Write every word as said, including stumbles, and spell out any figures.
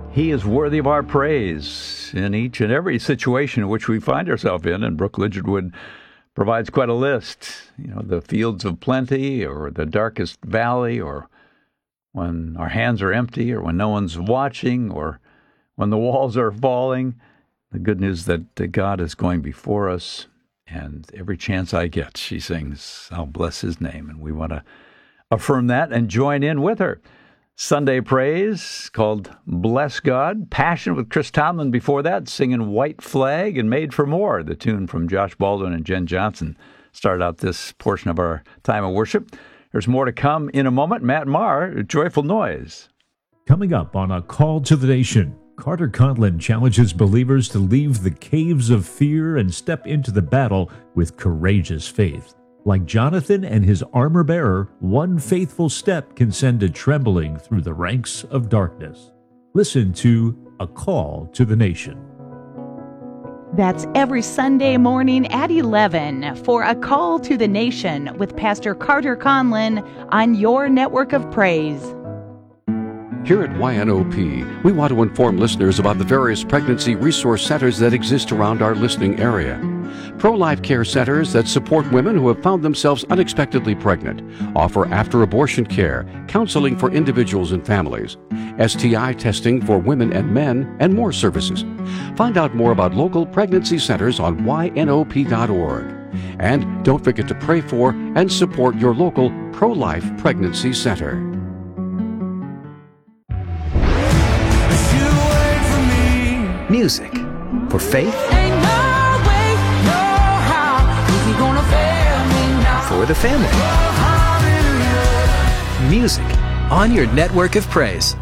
He is worthy of our praise in each and every situation in which we find ourselves in, and Brooke Lidgerwood provides quite a list. You know, the fields of plenty, or the darkest valley, or when our hands are empty, or when no one's watching, or when the walls are falling. The good news that God is going before us, and every chance I get, she sings, I'll bless his name. And we want to affirm that and join in with her. Sunday praise called Bless God. Passion with Chris Tomlin before that, singing White Flag and Made for More. The tune from Josh Baldwin and Jen Johnson started out this portion of our time of worship. There's more to come in a moment. Matt Maher, Joyful Noise. Coming up on A Call to the Nation, Carter Conlon challenges believers to leave the caves of fear and step into the battle with courageous faith. Like Jonathan and his armor bearer, one faithful step can send a trembling through the ranks of darkness. Listen to A Call to the Nation. That's every Sunday morning at eleven for A Call to the Nation with Pastor Carter Conlon on your network of praise. Here at Y N O P, we want to inform listeners about the various pregnancy resource centers that exist around our listening area. Pro-life care centers that support women who have found themselves unexpectedly pregnant offer after-abortion care, counseling for individuals and families, S T I testing for women and men, and more services. Find out more about local pregnancy centers on Y N O P dot org. And don't forget to pray for and support your local pro-life pregnancy center. Music for faith, Ain't no way, no how, is he gonna fail me now? for the family. Oh, hallelujah. Music on your network of praise.